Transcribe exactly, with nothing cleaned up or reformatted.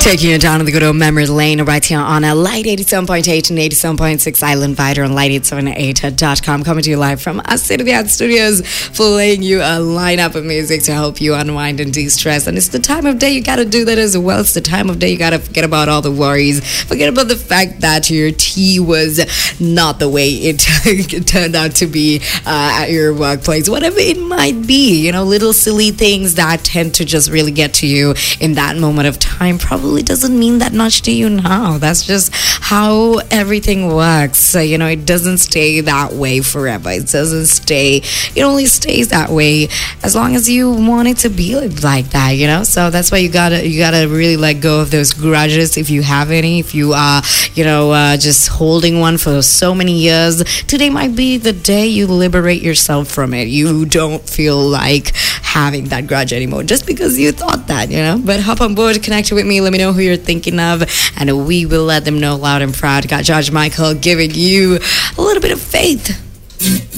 Taking you down to the good old memory lane right here on a Light eighty-seven point eight and eighty-seven point six Island Vider on light eight seven eight dot com. Coming to you live from us State of the Art Studios, playing you a lineup of music to help you unwind and de-stress. And it's the time of day you gotta do that as well. It's the time of day you gotta forget about all the worries. Forget about the fact that your tea was not the way it, it turned out to be uh, at your workplace. Whatever it might be, you know, little silly things that tend to just really get to you in that moment of time probably doesn't mean that much to you now. That's just how everything works. So, you know, it doesn't stay that way forever. It doesn't stay, it only stays that way as long as you want it to be like that, you know? So that's why you gotta, you gotta really let go of those grudges if you have any. If you are, you know, uh, just holding one for so many years, today might be the day you liberate yourself from it. You don't feel like having that grudge anymore just because you thought that, you know? But hop on board, connect with me, let me know who you're thinking of, and we will let them know loud and proud. Got George Michael giving you a little bit of faith.